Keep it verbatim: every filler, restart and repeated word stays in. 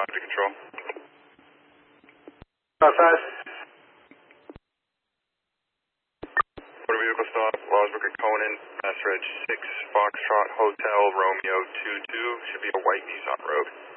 five to control. five five. Motor vehicle stop, Losbrook and Conan, Mass Reg six, Foxtrot Hotel, Romeo two two. Should be a white Nissan Rogue.